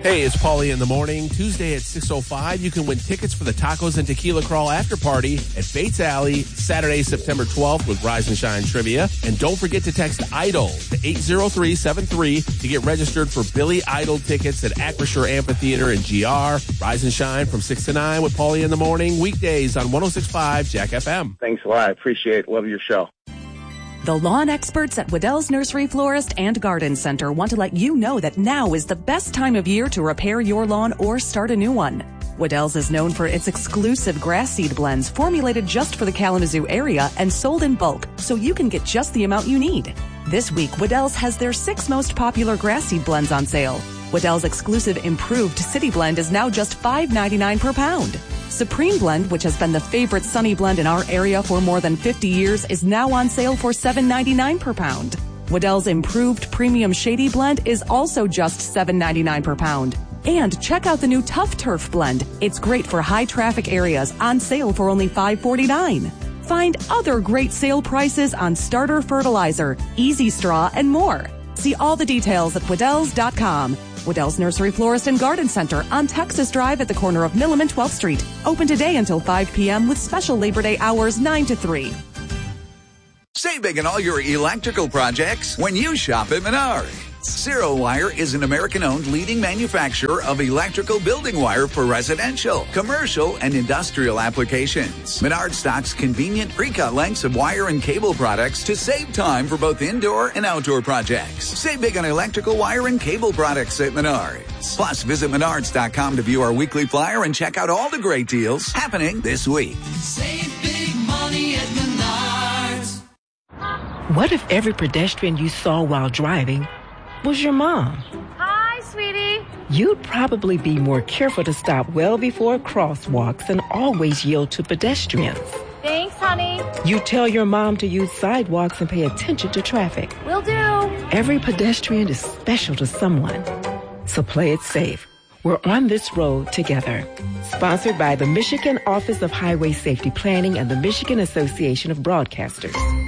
Hey, it's Paulie in the morning. Tuesday at 6:05, you can win tickets for the Tacos and Tequila Crawl after party at Bates Alley, Saturday, September 12th with Rise and Shine Trivia. And don't forget to text IDOL to 80373 to get registered for Billy Idol tickets at Acrisure Amphitheater and GR. Rise and Shine from 6 to 9 with Paulie in the morning, weekdays on 106.5 Jack FM. Thanks a lot. I appreciate it. Love your show. The lawn experts at Waddell's Nursery Florist and Garden Center want to let you know that now is the best time of year to repair your lawn or start a new one. Waddell's is known for its exclusive grass seed blends formulated just for the Kalamazoo area and sold in bulk, so you can get just the amount you need. This week, Waddell's has their 6 most popular grass seed blends on sale. Waddell's exclusive Improved City Blend is now just $5.99 per pound. Supreme Blend, which has been the favorite Sunny blend in our area for more than 50 years, is now on sale for $7.99 per pound. Waddell's Improved Premium Shady Blend is also just $7.99 per pound. And check out the new Tough Turf Blend. It's great for high traffic areas, on sale for only $5.49. Find other great sale prices on starter fertilizer, Easy Straw, and more. See all the details at Waddell's.com. Waddell's Nursery Florist and Garden Center on Texas Drive at the corner of Milam and 12th Street. Open today until 5 p.m. with special Labor Day hours 9 to 3. Save big on all your electrical projects when you shop at Menards. Zero Wire is an American-owned leading manufacturer of electrical building wire for residential, commercial, and industrial applications. Menards stocks convenient pre-cut lengths of wire and cable products to save time for both indoor and outdoor projects. Save big on electrical wire and cable products at Menards. Plus, visit Menards.com to view our weekly flyer and check out all the great deals happening this week. Save big money at Menards. What if every pedestrian you saw while driving was your mom? Hi, sweetie. You'd probably be more careful to stop well before crosswalks and always yield to pedestrians. Thanks, honey. You tell your mom to use sidewalks and pay attention to traffic. Will do. Every pedestrian is special to someone. So play it safe. We're on this road together. Sponsored by the Michigan Office of Highway Safety Planning and the Michigan Association of Broadcasters.